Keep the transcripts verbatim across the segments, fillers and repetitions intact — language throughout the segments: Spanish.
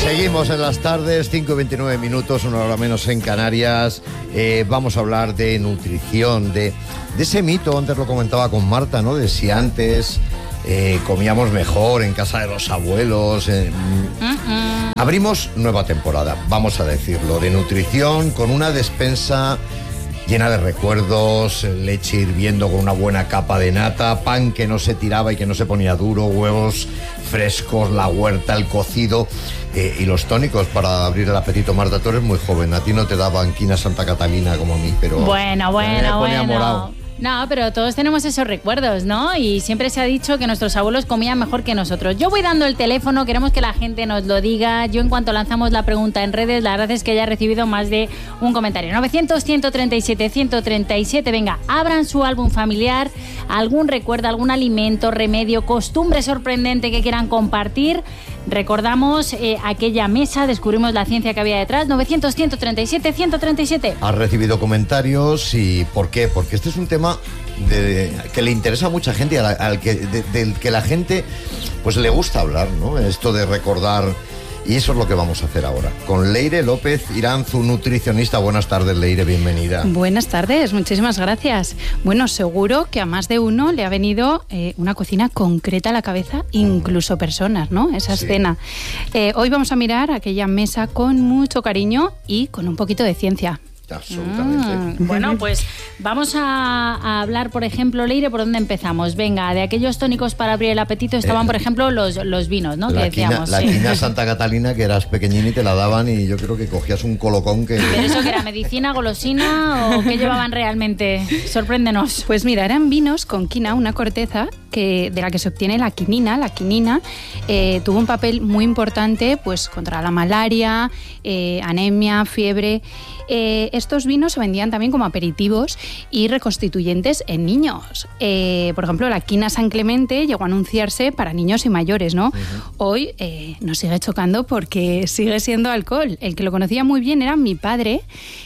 Seguimos en las tardes, cinco y veintinueve minutos, una hora menos en Canarias. Eh, vamos a hablar de nutrición, de, de ese mito, antes lo comentaba con Marta, ¿no? De si antes eh, comíamos mejor en casa de los abuelos. Eh, uh-uh. Abrimos nueva temporada, vamos a decirlo, de nutrición con una despensa llena de recuerdos, leche hirviendo con una buena capa de nata, pan que no se tiraba y que no se ponía duro, huevos frescos, la huerta, el cocido eh, y los tónicos para abrir el apetito. Marta, tú eres muy joven, a ti no te daba anquina Santa Catalina como a mí, pero... Bueno, bueno, bueno. Morado. No, pero todos tenemos esos recuerdos, ¿no? Y siempre se ha dicho que nuestros abuelos comían mejor que nosotros. Yo voy dando el teléfono, queremos que la gente nos lo diga. Yo en cuanto lanzamos la pregunta en redes, la verdad es que ya he recibido más de un comentario. novecientos, ciento treinta y siete, ciento treinta y siete, venga, abran su álbum familiar, algún recuerdo, algún alimento, remedio, costumbre sorprendente que quieran compartir. Recordamos eh, aquella mesa, descubrimos la ciencia que había detrás. Novecientos, ciento treinta y siete, ciento treinta y siete. Has recibido comentarios y ¿por qué? Porque este es un tema de, que le interesa a mucha gente, al, al que, de, del que la gente pues le gusta hablar, ¿no? Esto de recordar, y eso es lo que vamos a hacer ahora. Con Leire López Iranzu, nutricionista. Buenas tardes, Leire, bienvenida. Buenas tardes, muchísimas gracias. Bueno, seguro que a más de uno le ha venido eh, una cocina concreta a la cabeza, incluso personas, ¿no? Esa sí. escena. Eh, hoy vamos a mirar aquella mesa con mucho cariño y con un poquito de ciencia. Absolutamente. Mm, bueno, pues vamos a, a hablar, por ejemplo, Leire, ¿por dónde empezamos? Venga, de aquellos tónicos para abrir el apetito estaban, eh, por ejemplo, los, los vinos, ¿no? La que quina, decíamos. la sí. quina Santa Catalina, que eras pequeñín y te la daban y yo creo que cogías un colocón que... ¿Pero eso que era medicina, golosina o qué llevaban realmente? Sorpréndenos. Pues mira, eran vinos con quina, una corteza que, de la que se obtiene la quinina. La quinina eh, tuvo un papel muy importante pues contra la malaria, eh, anemia, fiebre. Eh, estos vinos se vendían también como aperitivos y reconstituyentes en niños. Eh, por ejemplo, la quina San Clemente llegó a anunciarse para niños y mayores, ¿no? Uh-huh. Hoy eh, nos sigue chocando porque sigue siendo alcohol. El que lo conocía muy bien era mi padre,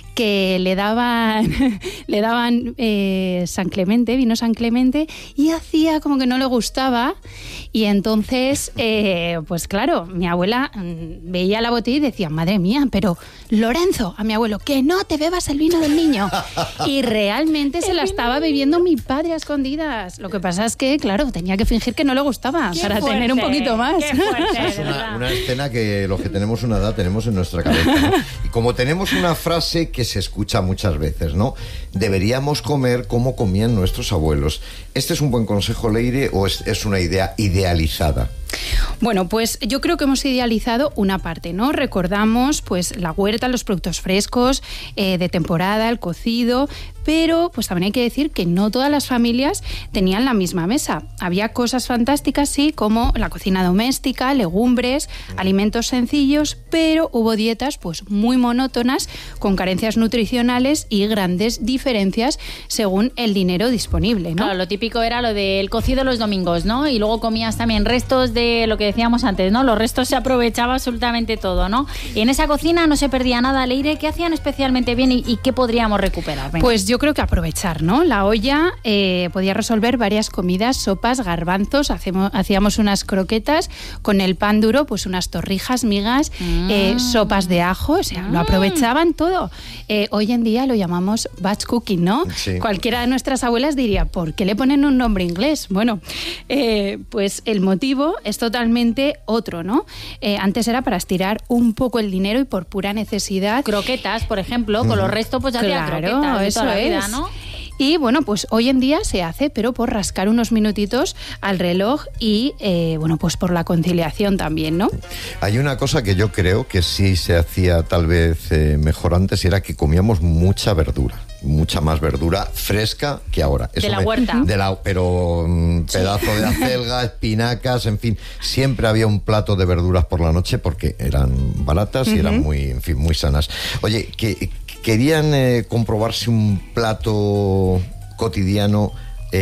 que le daban, le daban eh, San Clemente, vino San Clemente, y hacía como que no le gustaba. Y entonces, eh, pues claro, mi abuela mmm, veía la botella y decía, madre mía, pero Lorenzo, a mi abuelo, que no te bebas el vino del niño. Y realmente se la estaba bebiendo mi padre a escondidas. Lo que pasa es que, claro, tenía que fingir que no le gustaba qué para fuerte, tener un poquito más. Qué fuerte, es una, una escena que los que tenemos una edad tenemos en nuestra cabeza, ¿no? Y como tenemos una frase que se escucha muchas veces, ¿no? Deberíamos comer como comían nuestros abuelos. ¿Este es un buen consejo, Leire, o es, es una idea idealizada? Bueno, pues yo creo que hemos idealizado una parte, ¿no? Recordamos pues la huerta, los productos frescos eh, de temporada, el cocido, pero pues también hay que decir que no todas las familias tenían la misma mesa. Había cosas fantásticas, sí, como la cocina doméstica, legumbres, alimentos sencillos, pero hubo dietas pues muy monótonas, con carencias nutricionales y grandes diferencias según el dinero disponible, ¿no? Claro, lo típico era lo del cocido los domingos, ¿no? Y luego comías también restos de lo que decíamos antes, ¿no? Los restos se aprovechaba absolutamente todo, ¿no? Y en esa cocina no se perdía nada, Leire. ¿Qué hacían especialmente bien y, y qué podríamos recuperar? Venga. Pues yo creo que aprovechar, ¿no? La olla eh, podía resolver varias comidas, sopas, garbanzos, hacemos, hacíamos unas croquetas, con el pan duro, pues unas torrijas, migas, mm. eh, sopas de ajo, o sea, mm. lo aprovechaban todo. Eh, hoy en día lo llamamos batch cooking, ¿no? Sí. Cualquiera de nuestras abuelas diría, ¿por qué le ponen un nombre inglés? Bueno, eh, pues el motivo es totalmente otro, ¿no? Eh, antes era para estirar un poco el dinero y por pura necesidad. Croquetas, por ejemplo, con los restos pues ya hacían claro, croquetas. Eso toda la vida, es. ¿no? Y bueno, pues hoy en día se hace, pero por rascar unos minutitos al reloj y, eh, bueno, pues por la conciliación también, ¿no? Hay una cosa que yo creo que sí se hacía tal vez eh, mejor antes, y era que comíamos mucha verdura, mucha más verdura fresca que ahora. Eso de la me, huerta. De la, pero um, pedazo sí. de acelga, espinacas, en fin, siempre había un plato de verduras por la noche porque eran baratas y uh-huh. eran muy, en fin, muy sanas. Oye, que querían eh, comprobar si un plato cotidiano eh,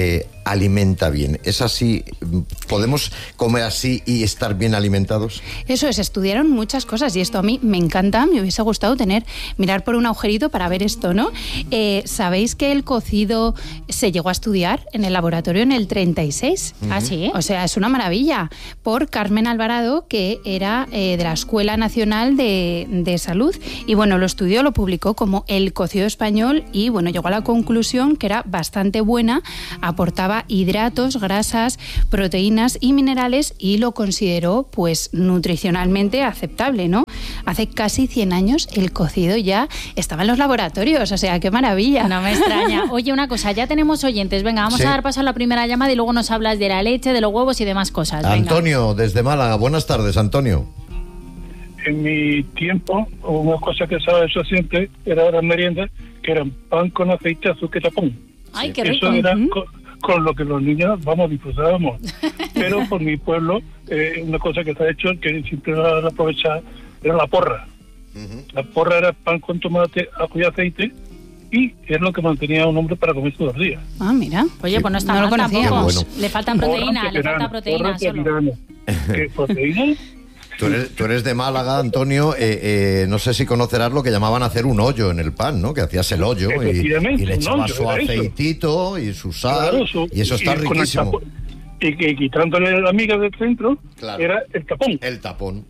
alimenta bien. ¿Es así? ¿Podemos comer así y estar bien alimentados? Eso es, estudiaron muchas cosas y esto a mí me encanta, me hubiese gustado tener, mirar por un agujerito para ver esto, ¿no? Eh, ¿Sabéis que el cocido se llegó a estudiar en el laboratorio en el treinta y seis? ¿Ah, sí? O sea, es una maravilla, por Carmen Alvarado, que era eh, de la Escuela Nacional de, de Salud, y bueno, lo estudió, lo publicó como el cocido español y bueno, llegó a la conclusión que era bastante buena, aportaba hidratos, grasas, proteínas y minerales y lo consideró pues nutricionalmente aceptable, ¿no? Hace casi cien años el cocido ya estaba en los laboratorios, o sea, qué maravilla. No me extraña. Oye, una cosa, ya tenemos oyentes, venga, vamos Sí. a dar paso a la primera llamada y luego nos hablas de la leche, de los huevos y demás cosas. Venga. Antonio, desde Málaga. Buenas tardes, Antonio. En mi tiempo, una cosa que estaba eso siempre era las meriendas, que eran pan con aceite, azúcar y tapón. Ay, qué rico. Eso era Ujú. con, con lo que los niños, vamos, disfrutábamos. Pero por mi pueblo, eh, una cosa que está hecho, que siempre la, la aprovechaba, era la porra. La porra era pan con tomate, ajo y aceite, y es lo que mantenía a un hombre para comer todos los días. Ah, mira. Oye, pues no está No lo mal conocía. tampoco. Qué bueno. Le falta proteína, Porra le falta peperana, proteína porra solo. peperana. ¿Qué proteína? Tú eres, tú eres de Málaga, Antonio. Eh, eh, no sé si conocerás lo que llamaban hacer un hoyo en el pan, ¿no? Que hacías el hoyo y, Efectivamente, y le un echabas hoyo, su era eso. aceitito y su sal. Claro, su- y eso está con el riquísimo. tapón. Y que quitándole la miga del centro, Claro. era el tapón. El tapón.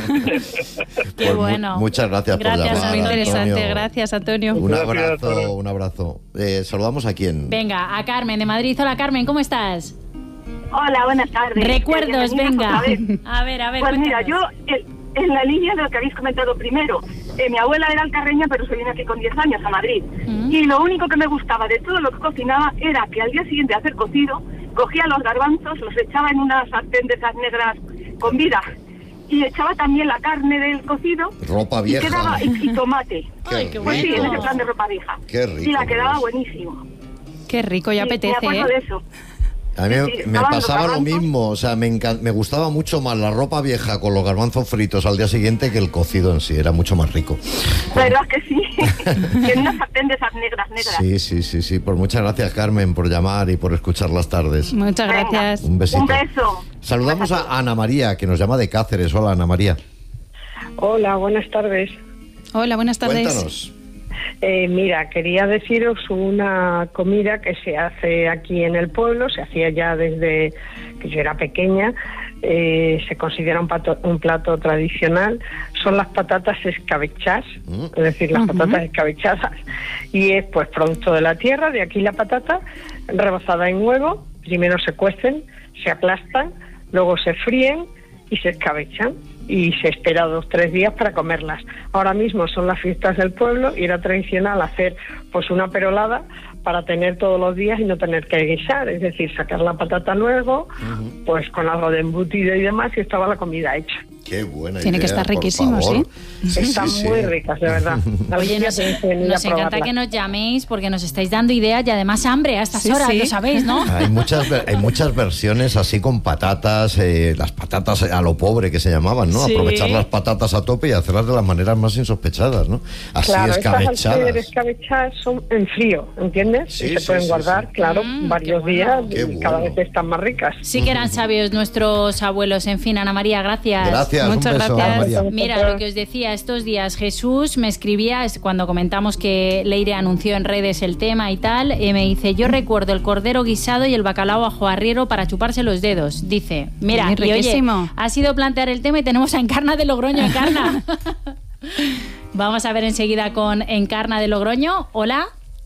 Qué Pues mu- bueno. muchas gracias, Gracias, por llamar, Muy interesante, Antonio. gracias, Antonio. Un Gracias, abrazo, Antonio. un abrazo. Eh, saludamos a quién. Venga, a Carmen de Madrid. Hola, Carmen, ¿cómo estás? Hola, buenas tardes. Recuerdos, Bienvenidos venga. otra vez. A ver, a ver, Pues mira, yo, cuéntanos. el- en la línea de lo que habéis comentado primero, eh, mi abuela era alcarreña, pero se vino aquí con diez años a Madrid. Mm. Y lo único que me gustaba de todo lo que cocinaba era que al día siguiente de hacer cocido, cogía los garbanzos, los echaba en una sartén de esas negras con vida, y echaba también la carne del cocido, Ropa y vieja. quedaba, y, y tomate. Qué Ay, qué Pues sí, en bueno. ese plan de ropa vieja. Qué rico, Y la quedaba pues. buenísimo. Qué rico, ya Sí, apetece, me acuerdo ¿eh? de eso. A mí me- Sí, sí, me estaban los pasaba lo garbanzos. mismo, o sea, me, encan- me gustaba mucho más la ropa vieja con los garbanzos fritos al día siguiente que el cocido en sí, era mucho más rico. ¿Verdad que sí? Que en una sartén de esas negras, negras. Sí, sí, sí, sí. Pues muchas gracias, Carmen, por llamar y por escuchar las tardes. Muchas Venga. gracias. Un besito. Un beso. Saludamos a Ana María, que nos llama de Cáceres. Hola, Ana María. Hola, buenas tardes. Hola, buenas tardes. Cuéntanos. Eh, mira, quería deciros una comida que se hace aquí en el pueblo, se hacía ya desde que yo era pequeña, eh, se considera un, pato- un plato tradicional, son las patatas escabechas, Mm. es decir, las Ujú. patatas escabechadas, y es pues producto de la tierra, de aquí la patata, rebozada en huevo, primero se cuecen, se aplastan, luego se fríen y se escabechan y se espera dos tres días para comerlas. Ahora mismo son las fiestas del pueblo y era tradicional hacer pues una perolada para tener todos los días y no tener que guisar, es decir, sacar la patata luego, pues con algo de embutido y demás, y estaba la comida hecha. Qué buena Tiene que idea, estar por riquísimo, favor. ¿sí? Están sí, muy sí. ricas, de verdad. Oye, Algún día nos, tenéis que venir nos a encanta probarlas. que nos llaméis porque nos estáis dando ideas y además hambre a estas Sí, horas, sí. lo sabéis, ¿no? Hay muchas, ver- hay muchas versiones así con patatas, eh, las patatas a lo pobre que se llamaban, ¿no? Sí. Aprovechar las patatas a tope y hacerlas de las maneras más insospechadas, ¿no? Así Claro, estas al ser escabechadas. escabechadas son en frío, ¿entiendes? Sí, y se sí, pueden sí, guardar, sí. claro, Mm, varios qué días bueno. Qué y cada bueno. vez están más ricas. Sí que eran sabios nuestros abuelos. En fin, Ana María, gracias. Gracias, Muchas un beso, gracias. Ana María. Mira, lo que os decía, estos días Jesús me escribía, es cuando comentamos que Leire anunció en redes el tema y tal, y me dice, yo recuerdo el cordero guisado y el bacalao ajo arriero para chuparse los dedos. Dice, mira, Muy y oye, riquísimo. ha sido plantear el tema y tenemos a Encarna de Logroño, Encarna. Vamos a ver enseguida con Encarna de Logroño. Hola.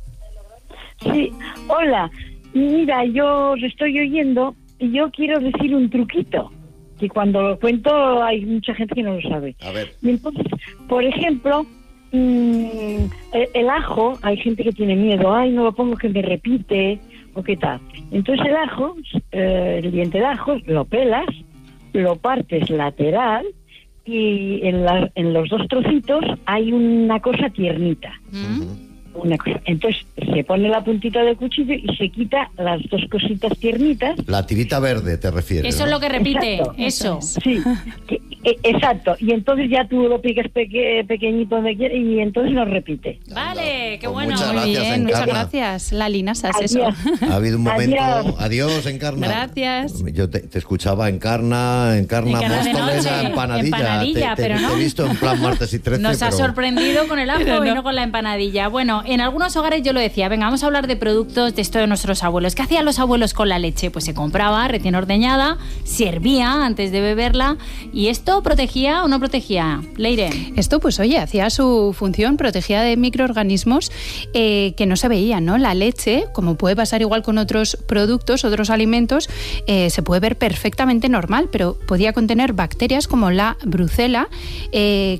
Sí, hola. Mira, yo os estoy oyendo y yo quiero decir un truquito, que cuando lo cuento hay mucha gente que no lo sabe. A ver. Y entonces, por ejemplo, mmm, el, el ajo, hay gente que tiene miedo, ay, no lo pongo que me repite, o qué tal. Entonces el ajo, eh, el diente de ajo, lo pelas, lo partes lateral y en, la, en los dos trocitos hay una cosa tiernita. ¿Mm? una cosa. Entonces se pone la puntita del cuchillo y se quita las dos cositas tiernitas. La tirita verde, te refieres. Eso ¿no? es lo que repite, Exacto. eso. Sí, que- e- exacto. Y entonces ya tú lo picas peque- pequeñito donde quieras y entonces lo repite. Vale, qué Pues bueno. muchas Muy gracias, bien, muchas Encarna. gracias. La linasas, eso. Adiós. Ha habido un momento. Adiós. Adiós, Encarna. Gracias. Yo te, te escuchaba Encarna, Encarna, Encarna de Móstoles, noche, empanadilla. empanadilla, te, te- pero no. te he visto en plan martes y trece. Nos ha pero- sorprendido con el ajo Pero y no. no con la empanadilla. Bueno, en algunos hogares yo lo decía, venga, vamos a hablar de productos de esto de nuestros abuelos. ¿Qué hacían los abuelos con la leche? Pues se compraba recién ordeñada, se hervía antes de beberla y esto protegía o no protegía. Leire. Esto, pues oye, hacía su función, protegía de microorganismos eh, que no se veían, ¿no? La leche, como puede pasar igual con otros productos, otros alimentos, eh, se puede ver perfectamente normal, pero podía contener bacterias como la brucela, eh,